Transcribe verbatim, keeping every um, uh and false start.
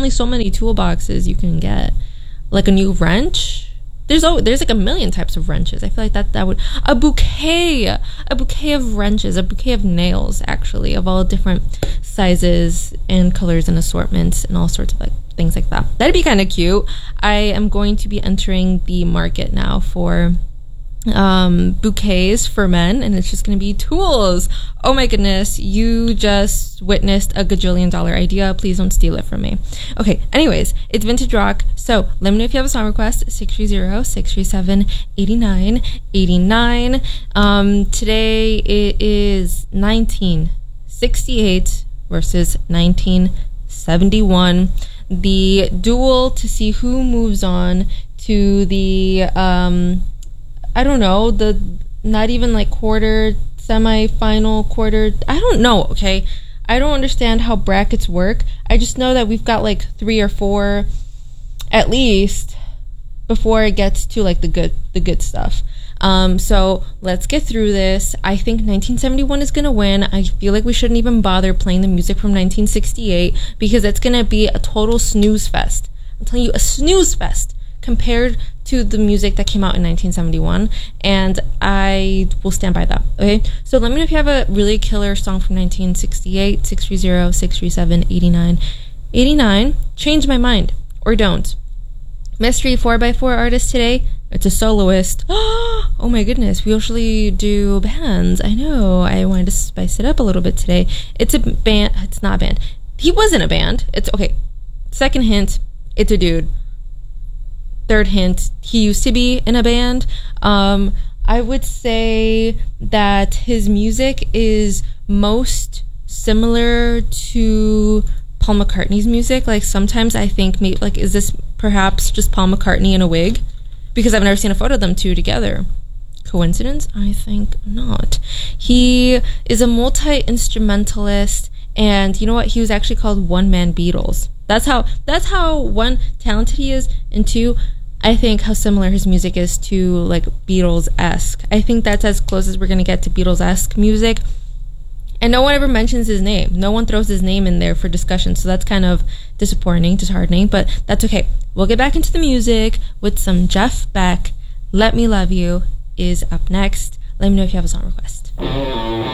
only so many toolboxes you can get. Like a new wrench. There's oh, there's like a million types of wrenches. I feel like that that would a bouquet, a bouquet of wrenches, a bouquet of nails, actually, of all different sizes and colors and assortments and all sorts of like things like that. That'd be kind of cute. I am going to be entering the market now for um bouquets for men, and it's just going to be tools. Oh my goodness, you just witnessed a gajillion dollar idea. Please don't steal it from me. Okay, anyways, it's Vintage Rock, so let me know if you have a song request. Six three zero, six three seven, eight nine eight nine. Um today it is nineteen sixty-eight versus nineteen seventy-one, the duel to see who moves on to the um I don't know, the not even like quarter, semi-final, quarter. I don't know, okay? I don't understand how brackets work. I just know that we've got like three or four at least before it gets to like the good the good stuff. Um, so let's get through this. I think nineteen seventy-one is going to win. I feel like we shouldn't even bother playing the music from nineteen sixty-eight because it's going to be a total snooze fest. I'm telling you, a snooze fest compared to the music that came out in nineteen seventy-one, and I will stand by that. Okay, so let me know if you have a really killer song from nineteen sixty-eight. Six three zero, six three seven, eight nine eight nine. Change my mind or don't. Mystery four by four artist today. It's a soloist. Oh my goodness, we usually do bands. I know, I wanted to spice it up a little bit today. It's a band. It's not a band. He was in a band. It's okay. Second hint, it's a dude. Third hint, he used to be in a band. Um, I would say that his music is most similar to Paul McCartney's music. Like sometimes I think, maybe, like, is this perhaps just Paul McCartney in a wig? Because I've never seen a photo of them two together. Coincidence? I think not. He is a multi-instrumentalist, and you know what? He was actually called One Man Beatles. That's how that's how one talented he is, and two, I think how similar his music is to like Beatles-esque. I think that's as close as we're gonna get to Beatles-esque music. And no one ever mentions his name. No one throws his name in there for discussion, so that's kind of disappointing, disheartening, but that's okay. We'll get back into the music with some Jeff Beck. Let Me Love You is up next. Let me know if you have a song request.